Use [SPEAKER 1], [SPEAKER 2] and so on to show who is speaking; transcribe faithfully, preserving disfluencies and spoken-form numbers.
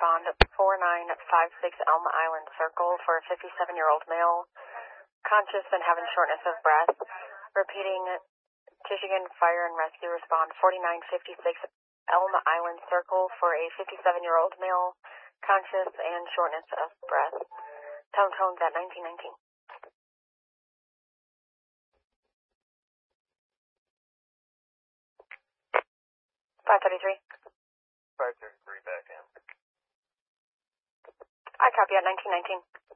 [SPEAKER 1] respond four nine five six Elm Island Circle for a fifty-seven-year-old male, conscious and having shortness of breath. Repeating, Michigan Fire and Rescue respond forty-nine fifty-six Elm Island Circle for a fifty-seven-year-old male, conscious and shortness of breath. Tone tones at nineteen nineteen. five thirty-three.
[SPEAKER 2] five thirty-three back in.
[SPEAKER 1] I copy at nineteen nineteen.